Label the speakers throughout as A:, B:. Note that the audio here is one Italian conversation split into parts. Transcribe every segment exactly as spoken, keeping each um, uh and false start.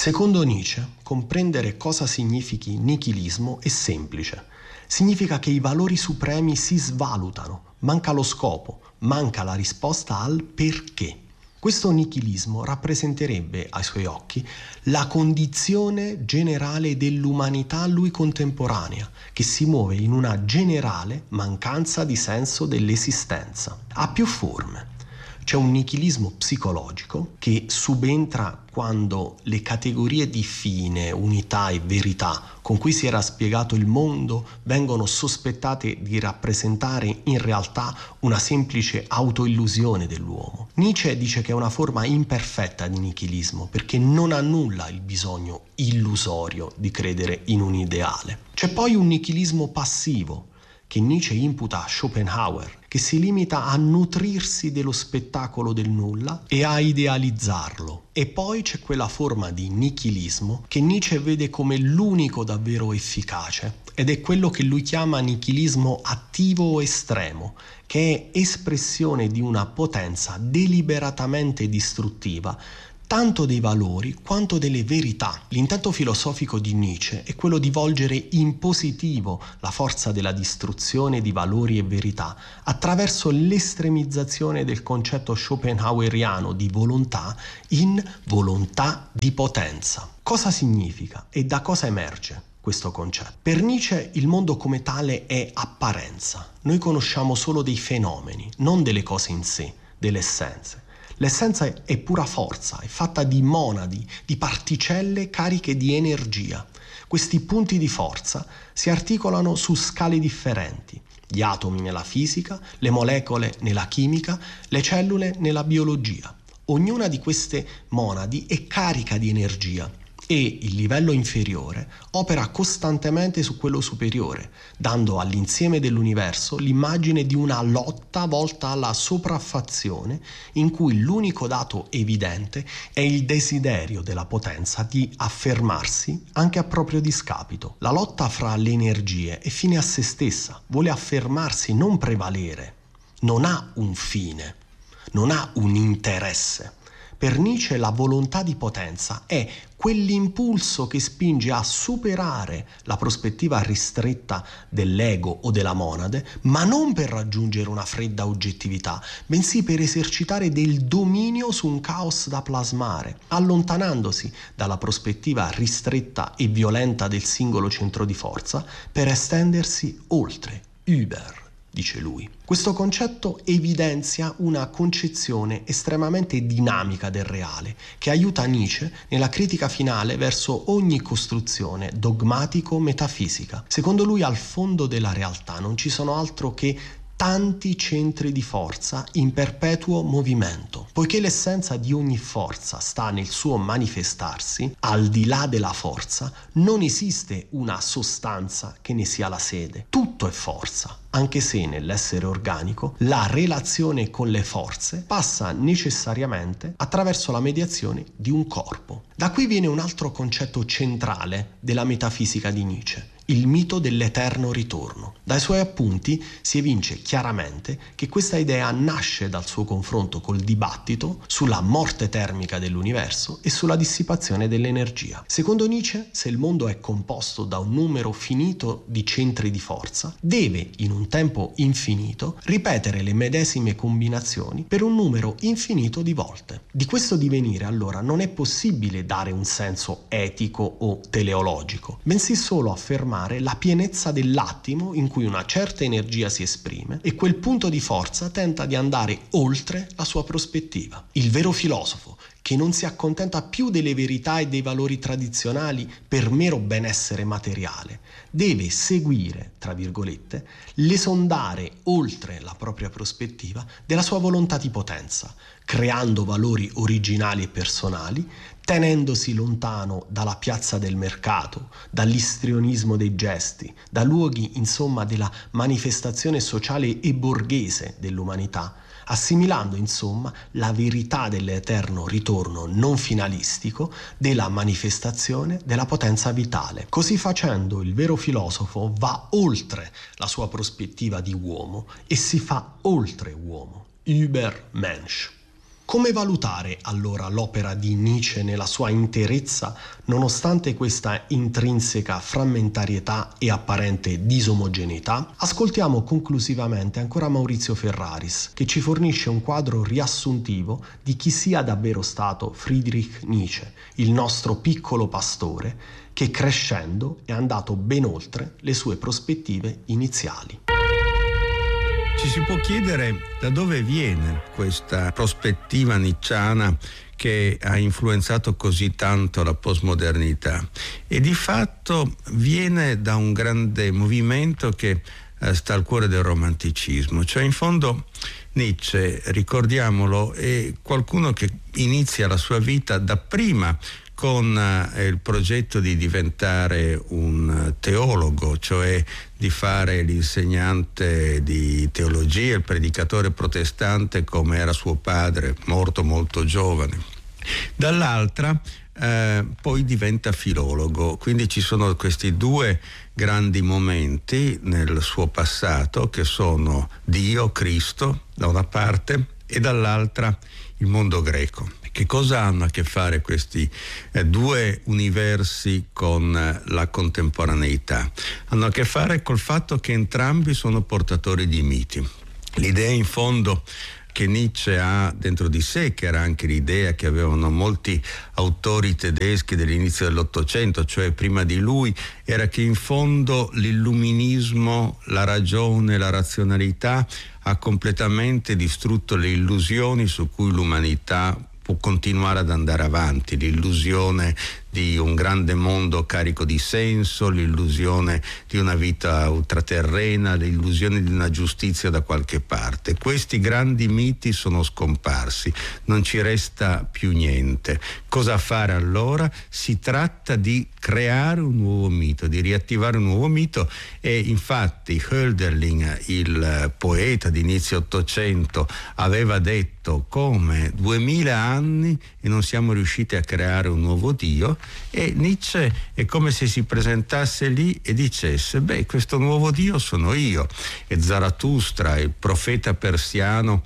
A: Secondo Nietzsche, comprendere cosa significhi nichilismo è semplice. Significa che i valori supremi si svalutano, manca lo scopo, manca la risposta al perché. Questo nichilismo rappresenterebbe, ai suoi occhi, la condizione generale dell'umanità a lui contemporanea, che si muove in una generale mancanza di senso dell'esistenza. Ha più forme. C'è un nichilismo psicologico che subentra quando le categorie di fine, unità e verità con cui si era spiegato il mondo vengono sospettate di rappresentare in realtà una semplice autoillusione dell'uomo. Nietzsche dice che è una forma imperfetta di nichilismo perché non annulla il bisogno illusorio di credere in un ideale. C'è poi un nichilismo passivo che Nietzsche imputa a Schopenhauer, che si limita a nutrirsi dello spettacolo del nulla e a idealizzarlo. E poi c'è quella forma di nichilismo che Nietzsche vede come l'unico davvero efficace, ed è quello che lui chiama nichilismo attivo o estremo, che è espressione di una potenza deliberatamente distruttiva, tanto dei valori quanto delle verità. L'intento filosofico di Nietzsche è quello di volgere in positivo la forza della distruzione di valori e verità attraverso l'estremizzazione del concetto schopenhaueriano di volontà in volontà di potenza. Cosa significa e da cosa emerge questo concetto? Per Nietzsche il mondo come tale è apparenza. Noi conosciamo solo dei fenomeni, non delle cose in sé, delle essenze. L'essenza è pura forza, è fatta di monadi, di particelle cariche di energia. Questi punti di forza si articolano su scale differenti. Gli atomi nella fisica, le molecole nella chimica, le cellule nella biologia. Ognuna di queste monadi è carica di energia e il livello inferiore opera costantemente su quello superiore, dando all'insieme dell'universo l'immagine di una lotta volta alla sopraffazione in cui l'unico dato evidente è il desiderio della potenza di affermarsi anche a proprio discapito. La lotta fra le energie è fine a se stessa, vuole affermarsi, non prevalere, non ha un fine, non ha un interesse. Per Nietzsche la volontà di potenza è quell'impulso che spinge a superare la prospettiva ristretta dell'ego o della monade, ma non per raggiungere una fredda oggettività, bensì per esercitare del dominio su un caos da plasmare, allontanandosi dalla prospettiva ristretta e violenta del singolo centro di forza per estendersi oltre, über, dice lui. Questo concetto evidenzia una concezione estremamente dinamica del reale, che aiuta Nietzsche nella critica finale verso ogni costruzione dogmatico-metafisica. Secondo lui, al fondo della realtà non ci sono altro che tanti centri di forza in perpetuo movimento. Poiché l'essenza di ogni forza sta nel suo manifestarsi, al di là della forza non esiste una sostanza che ne sia la sede. Tutto è forza, anche se nell'essere organico la relazione con le forze passa necessariamente attraverso la mediazione di un corpo. Da qui viene un altro concetto centrale della metafisica di Nietzsche: il mito dell'eterno ritorno. Dai suoi appunti si evince chiaramente che questa idea nasce dal suo confronto col dibattito sulla morte termica dell'universo e sulla dissipazione dell'energia. Secondo Nietzsche, se il mondo è composto da un numero finito di centri di forza, deve, in un tempo infinito, ripetere le medesime combinazioni per un numero infinito di volte. Di questo divenire, allora, non è possibile dare un senso etico o teleologico, bensì solo affermare la pienezza dell'attimo in cui una certa energia si esprime e quel punto di forza tenta di andare oltre la sua prospettiva. Il vero filosofo, che non si accontenta più delle verità e dei valori tradizionali per mero benessere materiale, deve seguire, tra virgolette, l'esondare oltre la propria prospettiva della sua volontà di potenza, creando valori originali e personali, tenendosi lontano dalla piazza del mercato, dall'istrionismo dei gesti, da luoghi, insomma, della manifestazione sociale e borghese dell'umanità, assimilando, insomma, la verità dell'eterno ritorno non finalistico della manifestazione della potenza vitale. Così facendo, il vero filosofo va oltre la sua prospettiva di uomo e si fa oltre uomo, Übermensch. Come valutare allora l'opera di Nietzsche nella sua interezza, nonostante questa intrinseca frammentarietà e apparente disomogeneità? Ascoltiamo conclusivamente ancora Maurizio Ferraris, che ci fornisce un quadro riassuntivo di chi sia davvero stato Friedrich Nietzsche, il nostro piccolo pastore, che crescendo è andato ben oltre le sue prospettive iniziali.
B: Ci si può chiedere da dove viene questa prospettiva nicciana che ha influenzato così tanto la postmodernità, e di fatto viene da un grande movimento che eh, sta al cuore del romanticismo. Cioè, in fondo, Nietzsche, ricordiamolo, è qualcuno che inizia la sua vita dapprima con eh, il progetto di diventare un teologo, cioè di fare l'insegnante di teologia, il predicatore protestante come era suo padre, morto molto giovane. Dall'altra eh, poi diventa filologo, quindi ci sono questi due grandi momenti nel suo passato che sono Dio, Cristo da una parte e dall'altra il mondo greco. Che cosa hanno a che fare questi eh, due universi con eh, la contemporaneità? Hanno a che fare col fatto che entrambi sono portatori di miti. L'idea in fondo che Nietzsche ha dentro di sé, che era anche l'idea che avevano molti autori tedeschi dell'inizio dell'Ottocento, cioè prima di lui, era che in fondo l'illuminismo, la ragione, la razionalità ha completamente distrutto le illusioni su cui l'umanità può continuare ad andare avanti, l'illusione di un grande mondo carico di senso, l'illusione di una vita ultraterrena, l'illusione di una giustizia da qualche parte. Questi grandi miti sono scomparsi, non ci resta più niente. Cosa fare allora? Si tratta di creare un nuovo mito, di riattivare un nuovo mito, e infatti Hölderlin, il poeta di inizio Ottocento, aveva detto come duemila anni e non siamo riusciti a creare un nuovo Dio. E Nietzsche è come se si presentasse lì e dicesse: beh, questo nuovo Dio sono io. E Zarathustra, il profeta persiano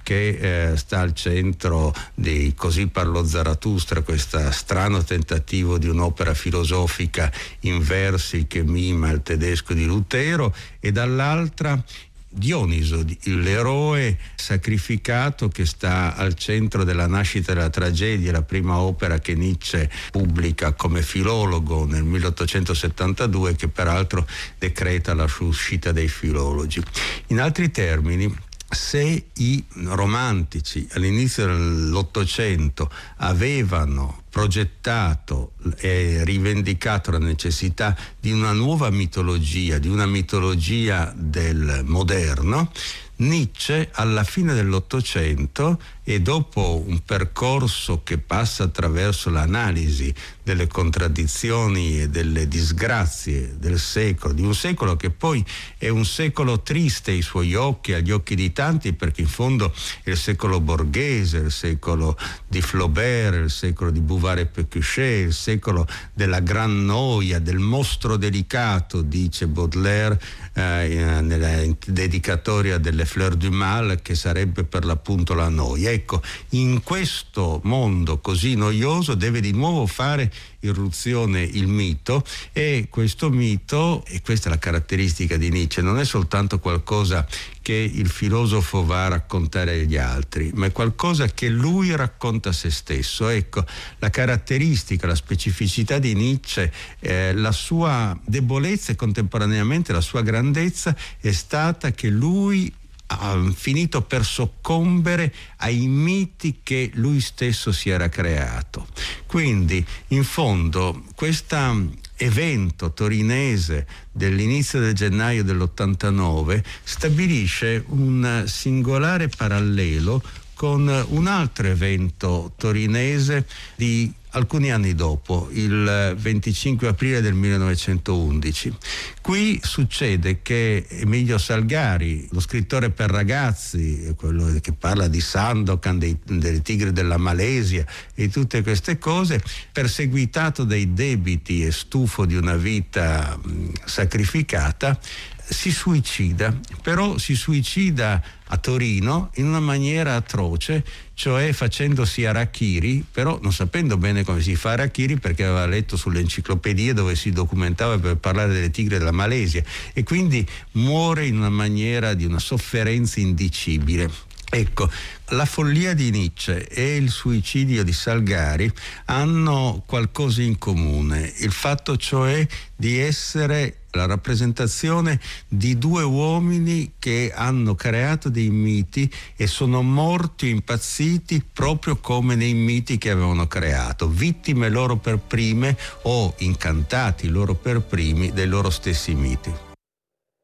B: che eh, sta al centro di Così parlò Zarathustra, questo strano tentativo di un'opera filosofica in versi che mima il tedesco di Lutero, e dall'altra Dioniso, l'eroe sacrificato che sta al centro della nascita della tragedia, la prima opera che Nietzsche pubblica come filologo nel milleottocentosettantadue, che peraltro decreta la sua uscita dai filologi. In altri termini, se i romantici all'inizio dell'Ottocento avevano progettato e rivendicato la necessità di una nuova mitologia, di una mitologia del moderno, Nietzsche alla fine dell'Ottocento, e dopo un percorso che passa attraverso l'analisi delle contraddizioni e delle disgrazie del secolo, di un secolo che poi è un secolo triste ai suoi occhi, agli occhi di tanti, perché in fondo è il secolo borghese, il secolo di Flaubert, il secolo di Bouvard e Pécuchet, il secolo della gran noia, del mostro delicato, dice Baudelaire eh, nella dedicatoria delle Fleurs du Mal, che sarebbe per l'appunto la noia. Ecco, in questo mondo così noioso deve di nuovo fare irruzione il mito, e questo mito, e questa è la caratteristica di Nietzsche, non è soltanto qualcosa che il filosofo va a raccontare agli altri, ma è qualcosa che lui racconta a se stesso. Ecco, la caratteristica, la specificità di Nietzsche, eh, la sua debolezza e contemporaneamente la sua grandezza è stata che lui ha finito per soccombere ai miti che lui stesso si era creato. Quindi, in fondo, questo evento torinese dell'inizio del gennaio dell'ottantanove stabilisce un singolare parallelo con un altro evento torinese di alcuni anni dopo, il venticinque aprile del millenovecentoundici. Qui succede che Emilio Salgari, lo scrittore per ragazzi, quello che parla di Sandokan, dei, dei tigri della Malesia e tutte queste cose, perseguitato dai debiti e stufo di una vita mh, sacrificata, si suicida, però si suicida a Torino in una maniera atroce, cioè facendosi harakiri, però non sapendo bene come si fa harakiri, perché aveva letto sulle enciclopedie dove si documentava per parlare delle tigre della Malesia, e quindi muore in una maniera di una sofferenza indicibile. Ecco, la follia di Nietzsche e il suicidio di Salgari hanno qualcosa in comune, il fatto cioè di essere la rappresentazione di due uomini che hanno creato dei miti e sono morti impazziti proprio come nei miti che avevano creato, vittime loro per prime o incantati loro per primi dei loro stessi miti.